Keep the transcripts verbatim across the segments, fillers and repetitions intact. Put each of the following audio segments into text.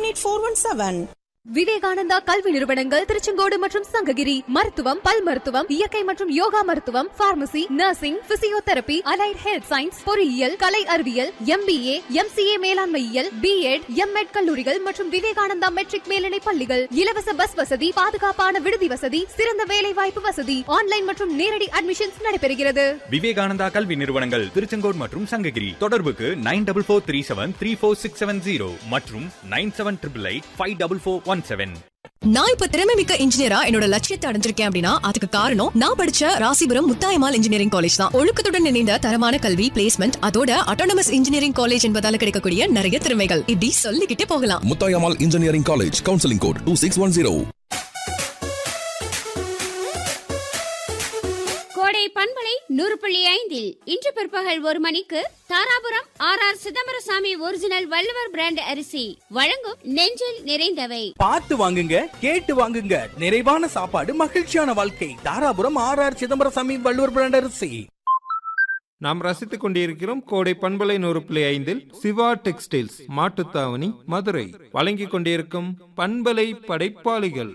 Eight four one seven. Vivekananda கல்வி நிறுவனங்கள் திருச்செங்கோடு மற்றும் சங்ககிரி. மருத்துவம், பல் மருத்துவம், இயற்கை மற்றும் யோகா மருத்துவம், pharmacy, nursing, physiotherapy, allied health science, பொறியியல், கலை அறிவியல், எம்பிஏ, எம்சிஏ மேலாண்மையியல், பிஎட், எம்எட் கல்லூரிகள் மற்றும் விவேகானந்தா மெட்ரிக் மேல்நிலை பள்ளிகள். இலவச பஸ் வசதி, பாதுகாப்பான விடுதி வசதி, சிறந்த வேலை வாய்ப்பு வசதி. ஆன்லைன் மற்றும் நேரடி அட்மிஷன்ஸ் நடைபெறுகிறது. விவேகானந்தா கல்வி நிறுவனங்கள் திருச்செங்கோடு மற்றும் சங்ககிரி. தொடர்புக்கு nine double four three seven three four six seven zero மற்றும் nine seven triple eight five double four one seven. நான் இப்ப திறமை மிக்க இன்ஜினியரா என்னோட லட்சியத்தை அடைஞ்சிருக்கேன் அப்படின்னா அதுக்கு காரணம் நான் படிச்ச ராசிபுரம் முத்தாயம்மாள் இன்ஜினியரிங் காலேஜ் தான். ஒழுக்கத்துடன் இணைந்த தரமான கல்வி, பிளேஸ்மெண்ட், அதோட அட்டானமஸ் இன்ஜினியரிங் காலேஜ் என்பதால கிடைக்கக்கூடிய நிறைய திறமைகள் இப்படி சொல்லிக்கிட்டே போகலாம். Muthayammal engineering college, counselling code two six one zero. கோடை பண்பலை நூறு புள்ளி ஐந்தில் இன்று பிற்பகல் ஒரு மணிக்கு Dharapuram R R Chidambarasamy original Valluvar brand அரிசி வழங்கும் நெஞ்சில் நிறைந்தவை. பார்த்து வாங்குங்க, கேட்டு வாங்குங்க. நிறைவான சாப்பாடு, மகிழ்ச்சியான வாழ்க்கை. Dharapuram R R Chidambarasamy Valluvar brand அரிசி. நாம் ரசித்துக் கொண்டிருக்கிறோம் கோடை பண்பலை நூறு புள்ளி ஐந்தில் சிவா டெக்ஸ்டைல்ஸ் மாட்டுத்தாவணி மதுரை வழங்கிக் கொண்டிருக்கும் பண்பலை படைப்பாளிகள்.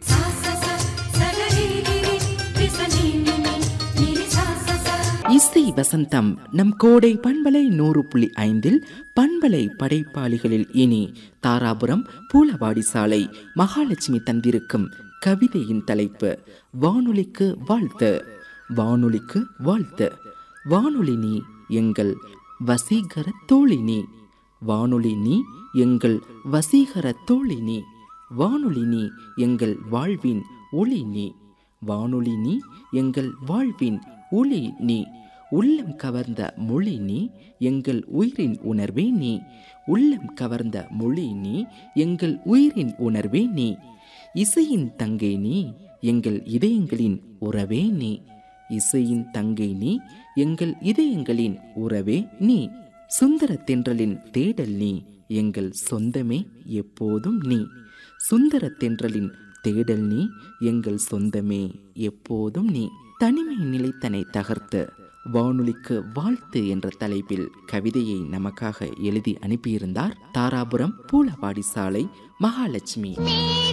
இசை வசந்தம் நம் கோடை பண்பலை நூறு புள்ளி ஐந்தில் பண்பலை படைப்பாளிகளில் இனி தாராபுரம் பூலவாடி சாலை மகாலட்சுமி தந்திருக்கும் கவிதையின் தலைப்பு வானொலிக்கு வாழ்த்து. வானொலிக்கு வாழ்த்து. வானொலி நீ எங்கள் வசீகர தோழினி. வானொலி நீ எங்கள் வசீகர தோழினி. வானொலி நீ எங்கள் வாழ்வின் ஒளி நீ. வானொலி நீ எங்கள் வாழ்வின் ஒளி நீ. உள்ளம் கவர்ந்த மொழி நீ எங்கள் உயிரின் உணர்வே நீ. உள்ளம் கவர்ந்த மொழி நீ எங்கள் உயிரின் உணர்வே நீ. இசையின் தங்கை நீ எங்கள் இதயங்களின் உறவே நீ. இசையின் தங்கை நீ எங்கள் இதயங்களின் உறவே நீ. சுந்தர தென்றலின் தேடல் நீ எங்கள் சொந்தமே எப்போதும் நீ. சுந்தர தென்றலின் தேடல் நீ எங்கள் சொந்தமே எப்போதும் நீ. தனிமை நிலைத்தனை தகர்த்து வானொலிக்கு வாழ்த்து என்ற தலைப்பில் கவிதையை நமக்காக எழுதி அனுப்பியிருந்தார் தாராபுரம் பூலவாடி சாலை மகாலட்சுமி.